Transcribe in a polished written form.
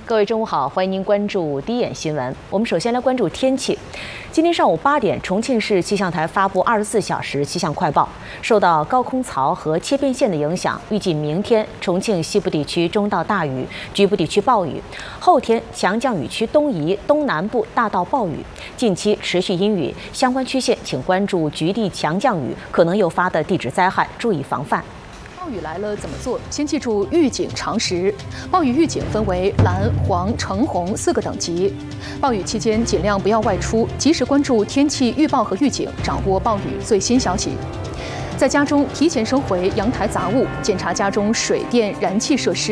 各位中午好，欢迎您关注第一眼新闻。我们首先来关注天气。今天上午8点，重庆市气象台发布24小时气象快报。受到高空槽和切变线的影响，预计明天重庆西部地区中到大雨，局部地区暴雨；后天强降雨区东移，东南部大到暴雨。近期持续阴雨，相关区县请关注局地强降雨可能诱发的地质灾害，注意防范。 暴雨来了怎么做？先记住预警常识。暴雨预警分为蓝、黄、橙、红4个等级。暴雨期间尽量不要外出，及时关注天气预报和预警，掌握暴雨最新消息。在家中提前收回阳台杂物，检查家中水电燃气设施。